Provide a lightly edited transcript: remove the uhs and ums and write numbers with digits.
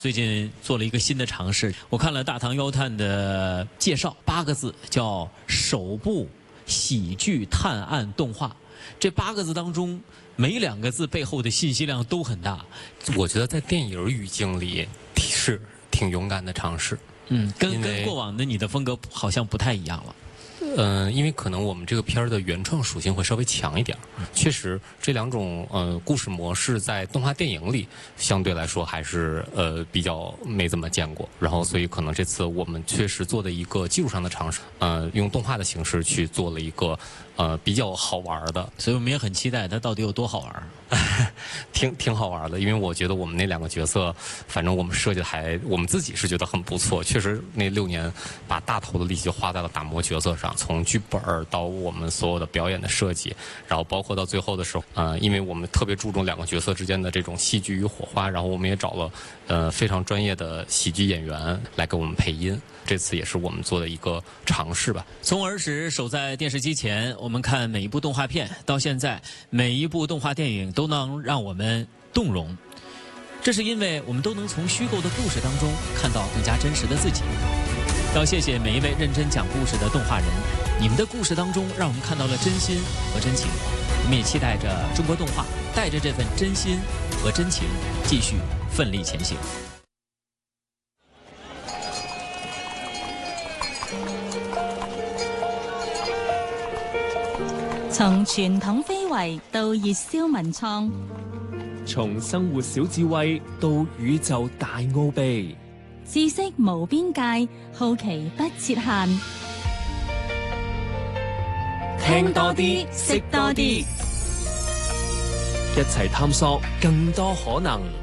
最近做了一个新的尝试，我看了大唐妖探的介绍，8个字叫首部喜剧探案动画。这8个字当中，每2个字背后的信息量都很大。 我觉得在电影语境里是挺勇敢的尝试。 跟过往的你的风格好像不太一样了。 因为可能我们这个片儿的原创属性会稍微强一点。确实，这2种故事模式在动画电影里相对来说还是比较没怎么见过。然后，所以可能这次我们确实做的一个技术上的尝试，用动画的形式去做了一个比较好玩的。 所以我们也很期待它到底有多好玩。 挺好玩的，因为我觉得我们那2个角色，反正我们设计的我们自己是觉得很不错。确实，那6年把大头的力气就花在了打磨角色上，从剧本到我们所有的表演的设计，然后包括到最后的时候，因为我们特别注重2个角色之间的这种戏剧与火花，然后我们也找了非常专业的喜剧演员来给我们配音。这次也是我们做的一个尝试吧。 从儿时守在电视机前，我们看每一部动画片，到现在每一部动画电影都能让我们动容。这是因为我们都能从虚构的故事当中看到更加真实的自己。要谢谢每一位认真讲故事的动画人，你们的故事当中让我们看到了真心和真情。我们也期待着中国动画带着这份真心和真情继续奋力前行。 從傳統非遺到熱銷文創， 從生活小智慧到宇宙大奧秘， 知識無邊界，好奇不設限。 聽多啲，識多啲，一齊探索更多可能。